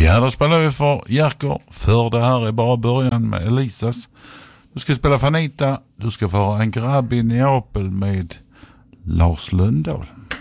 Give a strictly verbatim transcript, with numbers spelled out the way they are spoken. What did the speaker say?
Ja, då spelar vi för Jerker. För det här är bara början med Elisas. Du ska spela Fanita. Du ska få En grabb i Neapel med Lars Lundahl.